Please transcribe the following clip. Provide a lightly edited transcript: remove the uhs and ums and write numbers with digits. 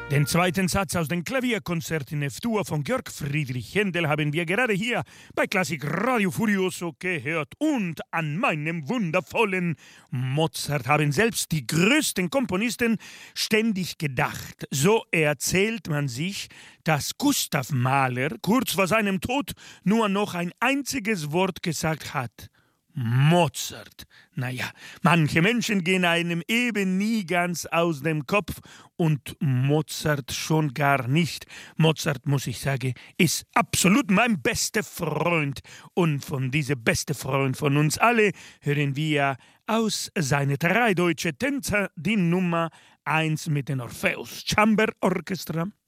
Den zweiten Satz aus dem Klavierkonzert in F-Dur von Georg Friedrich Händel haben wir gerade hier bei Klassik Radio Furioso gehört. Und an meinem wundervollen Mozart haben selbst die größten Komponisten ständig gedacht. So erzählt man sich, dass Gustav Mahler kurz vor seinem Tod nur noch ein einziges Wort gesagt hat: Mozart. Naja, manche Menschen gehen einem eben nie ganz aus dem Kopf und Mozart schon gar nicht. Mozart, muss ich sagen, ist absolut mein bester Freund. Und von diesem besten Freund von uns alle hören wir aus seine 3 deutsche Tänzer die Nummer 1 mit dem Orpheus Chamber Orchestra.